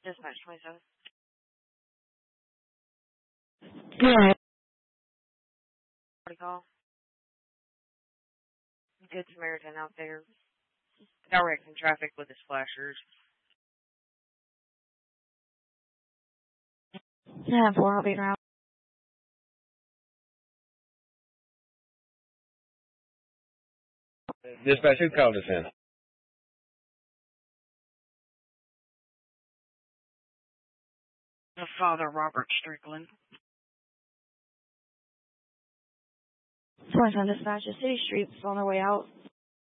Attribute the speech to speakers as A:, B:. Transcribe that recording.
A: Dispatch 27.
B: Good.
A: What do you call? Good Samaritan out there. Directing traffic with his flashers.
B: Yeah, 4, I'll be around.
C: Dispatch, who called us in?
A: The Father Robert Strickland.
B: 27 dispatch, the city streets on their way out.